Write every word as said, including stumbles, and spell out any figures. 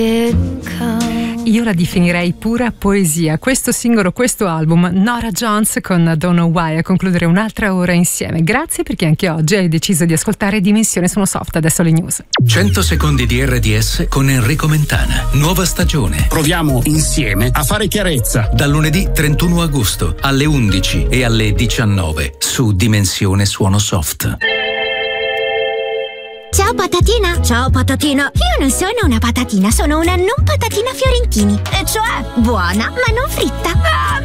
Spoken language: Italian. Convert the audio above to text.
Io la definirei pura poesia. Questo singolo, questo album, Norah Jones con Don't Know Why, a concludere un'altra ora insieme. Grazie perché anche oggi hai deciso di ascoltare Dimensione Sono Soft. Adesso le news. cento secondi di R D S con Enrico Mentana. Nuova stagione. Proviamo insieme a fare chiarezza. Dal lunedì trentuno agosto alle undici e alle diciannove su Dimensione Suono Soft. Ciao patatina! Ciao patatina! Io non sono una patatina, sono una non patatina Fiorentini. E cioè, buona, ma non fritta. Ah!